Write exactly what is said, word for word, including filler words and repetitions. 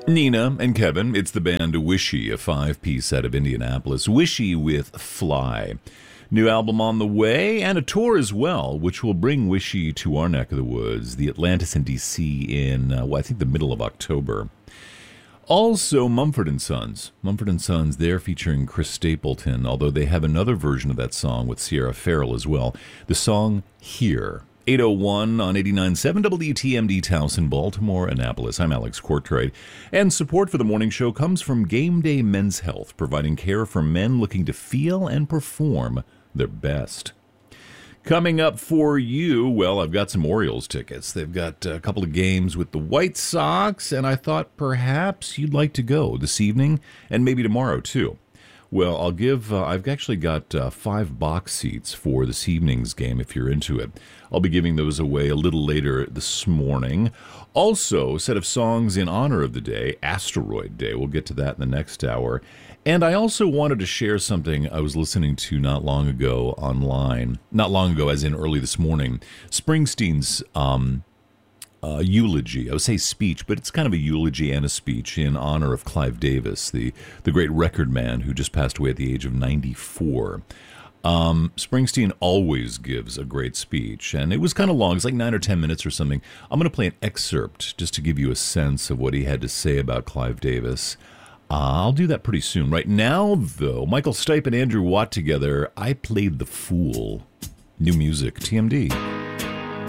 Nina and Kevin, it's the band Wishy, a five-piece out of Indianapolis. Wishy with Fly. New album on the way, and a tour as well, which will bring Wishy to our neck of the woods, the Atlantis in D C in, uh, well, I think the middle of October. Also, Mumford and Sons. Mumford and Sons, they're featuring Chris Stapleton, although they have another version of that song with Sierra Farrell as well. The song Here. eight oh one on eighty-nine point seven W T M D Towson, Baltimore, Annapolis. I'm Alex Courtwright. And support for the morning show comes from Game Day Men's Health, providing care for men looking to feel and perform their best. Coming up for you, well, I've got some Orioles tickets. They've got a couple of games with the White Sox, and I thought perhaps you'd like to go this evening and maybe tomorrow too. Well, I'll give, uh, I've actually got uh, five box seats for this evening's game if you're into it. I'll be giving those away a little later this morning. Also, a set of songs in honor of the day, Asteroid Day. We'll get to that in the next hour. And I also wanted to share something I was listening to not long ago online. Not long ago, as in early this morning. Springsteen's um, uh, eulogy. I would say speech, but it's kind of a eulogy and a speech in honor of Clive Davis, the, the great record man who just passed away at the age of ninety-four. Um, Springsteen always gives a great speech, and it was kind of long. It's like nine or ten minutes or something. I'm going to play an excerpt just to give you a sense of what he had to say about Clive Davis. Uh, I'll do that pretty soon. Right now, though, Michael Stipe and Andrew Watt together, I Played the Fool. New music, T M D.